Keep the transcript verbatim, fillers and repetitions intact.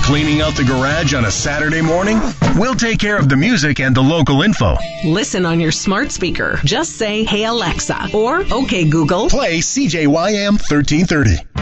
Cleaning out the garage on a Saturday morning? We'll take care of the music and the local info. Listen on your smart speaker. Just say, "Hey Alexa," or "Okay Google, play C J Y M thirteen thirty."